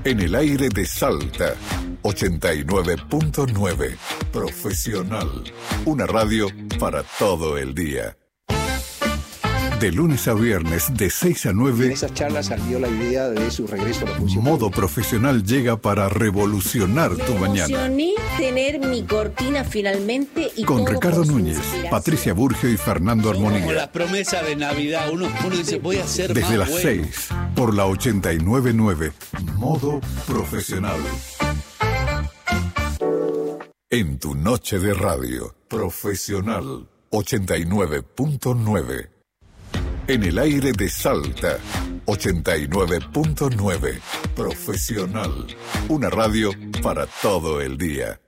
En el aire de Salta, 89.9. Profesional. Una radio para todo el día. De lunes a viernes, de 6 a 9. En esas charlas salió la idea de su regreso a la función. Modo Profesional llega para revolucionar tu mañana. Me emocioné tener mi cortina finalmente. Y con todo Ricardo por su Núñez, inspiración. Patricia Burgio y Fernando Como Armonía. la promesa de Navidad. Uno dice, voy a ser Desde más las bueno. 6, por la 89.9. Modo Profesional. En tu noche de radio, Profesional 89.9. En el aire de Salta, 89.9. Profesional. Una radio para todo el día.